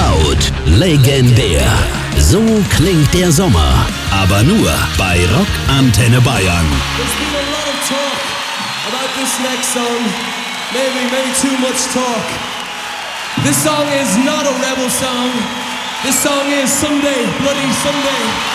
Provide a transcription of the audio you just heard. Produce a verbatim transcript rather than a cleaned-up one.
laut, legendär. So klingt der Sommer. Aber nur bei Rock Antenne Bayern. There's been a lot of talk about this next song. Maybe, maybe too much talk. This song is not a rebel song. This song is Someday, Bloody Someday.